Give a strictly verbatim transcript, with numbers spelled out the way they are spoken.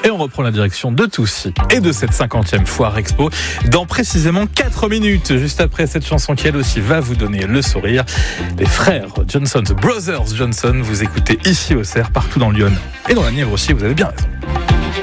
Et on reprend la direction de Toussy et de cette cinquantième Foire Expo dans précisément quatre minutes. Juste après cette chanson qui elle aussi va vous donner le sourire. Les frères Johnson, The Brothers Johnson, vous écoutez ici au Cerf, partout dans Lyon et dans la Nièvre aussi, vous avez bien raison.